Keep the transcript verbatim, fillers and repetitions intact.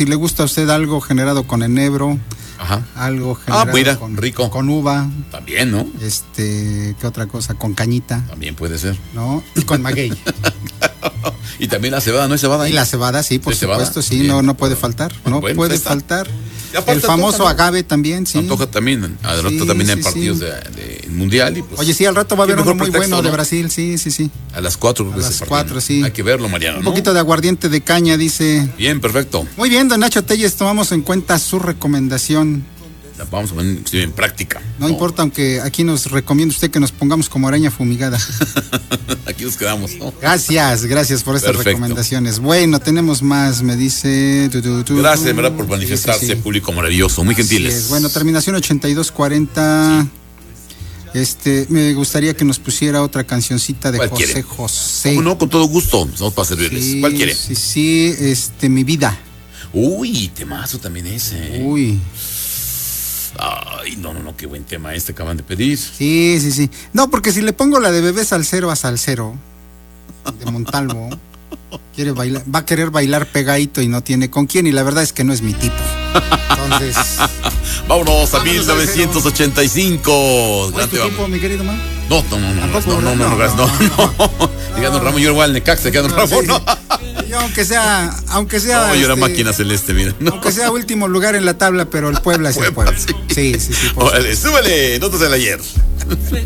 si le gusta a usted algo generado con enebro. Ajá. Algo generado ah, mira, con, rico. con uva. También, ¿no? Este, ¿qué otra cosa? Con cañita. También puede ser. ¿No? Y con maguey. Y también la cebada, ¿no hay cebada ahí? Y la cebada, sí, por supuesto, sí, Bien. no, no puede faltar. No bueno, puede pues faltar. El famoso antoja, ¿no? agave también, sí. Antoja también, al rato sí, también sí, en partidos sí. de, de mundial. Y pues, oye, sí, al rato va a haber uno muy pretexto, bueno, ¿no?, de ¿no? Brasil, sí, sí, sí. A las cuatro. A las cuatro, sí. Hay que verlo, Mariano, Un ¿no? poquito de aguardiente de caña, dice. Bien, perfecto. Muy bien, don Nacho Telles, tomamos en cuenta su recomendación. La vamos a poner sí, en práctica. No, no importa, aunque aquí nos recomienda usted que nos pongamos como araña fumigada. Aquí nos quedamos, ¿no? Gracias, gracias por estas Perfecto. recomendaciones. Bueno, tenemos más, me dice. Tu, tu, tu, Gracias, de verdad, por manifestarse, sí, sí, sí. público maravilloso, muy gentiles. Es. Bueno, terminación ochenta y dos cuarenta. Sí. Este, me gustaría que nos pusiera otra cancioncita de ¿Cuál José quiere? José. ¿Cómo no? Con todo gusto, estamos para servirles. Sí, ¿Cuál quiere? Sí, sí, este, Mi Vida. Uy, temazo también ese. Uy. Ay, no, no, no, qué buen tema este acaban de pedir. Sí, sí, sí. No, porque si le pongo la de Bebé Salsero a Salsero, de Montalvo, quiere bailar, va a querer bailar pegadito y no tiene con quién, y la verdad es que no es mi tipo. Entonces. Vámonos a mil novecientos ochenta y cinco. ¿Cuál es tu tiempo, mi querido man? No, no, no, no, ¿Tampoco, no, no, no, no, no, no, no. Díganos, no. Ramón, yo igual, Necaxa, quedando No, Ramón, sí. no. Yo, aunque sea, aunque sea. No, yo era este, máquina celeste, mira. No. Aunque sea último lugar en la tabla, pero el Puebla es el Puebla. Sí, sí, sí. Por Órale, súbele, notas del ayer.